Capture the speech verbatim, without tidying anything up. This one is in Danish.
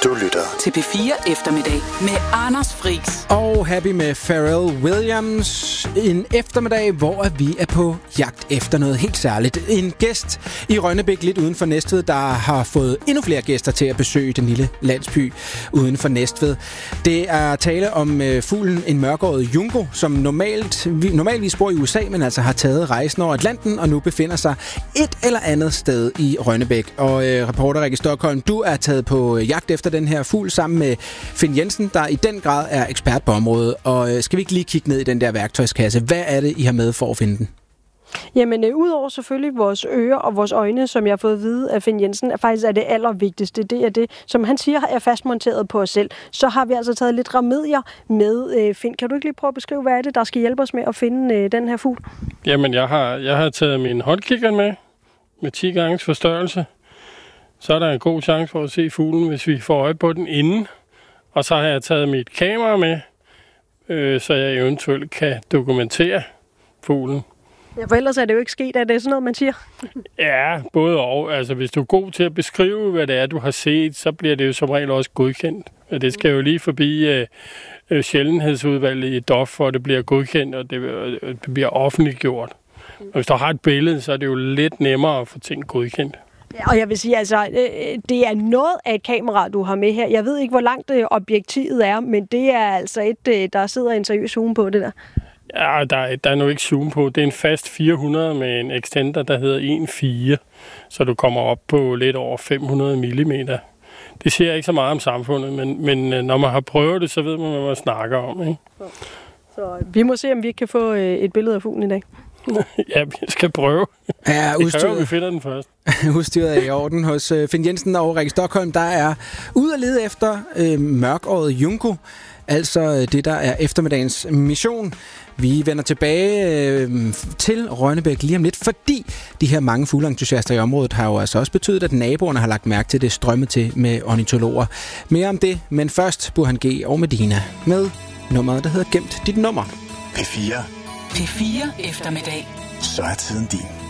Du lytter til P fire Eftermiddag med Anders Friis. Og Happy med Pharrell Williams. En eftermiddag, hvor vi er på jagt efter noget helt særligt. En gæst i Rønnebæk, lidt uden for Næstved, der har fået endnu flere gæster til at besøge den lille landsby uden for Næstved. Det er tale om øh, fuglen en mørkåret junco, som normalt, normalvis bor i U S A, men altså har taget rejsen over Atlanten og nu befinder sig et eller andet sted i Rønnebæk. Og øh, reporter Rikke Stockholm, du er taget på jagt efter den her fugl sammen med Finn Jensen, der i den grad er ekspert på området. Og øh, skal vi ikke lige kigge ned i den der værktøjskasse? Hvad er det, I har med for at finde den? Jamen, øh, udover selvfølgelig vores ører og vores øjne, som jeg har fået at vide af Finn Jensen, er faktisk er det allervigtigste. Det er det, som han siger, er fastmonteret på os selv. Så har vi altså taget lidt remedier med. Øh, Finn, kan du ikke lige prøve at beskrive, hvad er det, der skal hjælpe os med at finde øh, den her fugl? Jamen, jeg har, jeg har taget min håndkigger med, med ti gange forstørrelse. Så er der en god chance for at se fuglen, hvis vi får øje på den inden. Og så har jeg taget mit kamera med, øh, så jeg eventuelt kan dokumentere fuglen. Ja, for ellers er det jo ikke sket, at det er sådan noget, man siger. Ja, både og. Altså, hvis du er god til at beskrive, hvad det er, du har set, så bliver det jo som regel også godkendt. Og det skal jo lige forbi øh, øh, sjældenhedsudvalget i D O F, for det bliver godkendt, og det, øh, det bliver offentliggjort. Og hvis du har et billede, så er det jo lidt nemmere at få ting godkendt. Ja, og jeg vil sige, altså, øh, det er noget af et kamera, du har med her. Jeg ved ikke, hvor langt øh, objektivet er, men det er altså et, øh, der sidder en seriøs zoom på det der. Ja, der er, der er nu ikke zoom på. Det er en fast fire hundrede med en extender, der hedder en komma fire, så du kommer op på lidt over fem hundrede millimeter. Det siger ikke så meget om samfundet, men, men når man har prøvet det, så ved man, hvad man snakker om. Ikke? Så, så vi må se, om vi kan få øh, et billede af fuglen i dag. Ja, vi skal prøve. Ja, det kræver, vi finder den først. Udstyret er i orden hos uh, Finn Jensen og Rikke Stockholm. Der er ude at lede efter uh, mørkåret junco, altså uh, det, der er eftermiddagens mission. Vi vender tilbage uh, til Rønnebæk lige om lidt, fordi de her mange fugleentusiaster i området har jo altså også betydet, at naboerne har lagt mærke til det strømme til med ornitologer. Mere om det, men først Burhan G og Medina med nummeret, der hedder Gemt dit nummer. P fire. P fire Eftermiddag. Så er tiden din.